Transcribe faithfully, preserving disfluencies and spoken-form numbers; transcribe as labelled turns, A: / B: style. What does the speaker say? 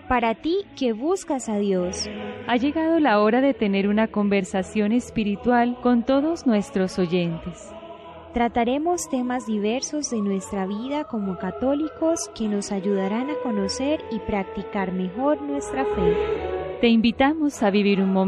A: Para ti que buscas a Dios,
B: ha llegado la hora de tener una conversación espiritual con todos nuestros oyentes.
A: Trataremos temas diversos de nuestra vida como católicos que nos ayudarán a conocer y practicar mejor nuestra fe.
B: Te invitamos a vivir un momento